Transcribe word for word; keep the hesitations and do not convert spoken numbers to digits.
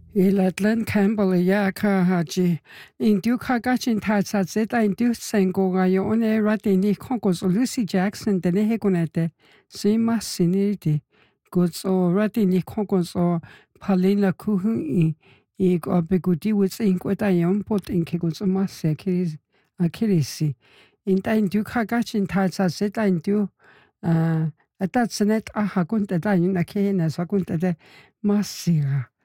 Ilatlan Campbell ya ka haji indu kagachin tatsa zeta indu sengo ga yo one ratini konkos Lucy Jackson dene hekunete sima sinidi goods o ratini konkos o palina kuhun i i go begudi wits inkweta yon pot in kegos masse kiris akirisi inta indu kagachin tatsa zeta indu uh atat senet aha kunta da yun akena sa kunta de masira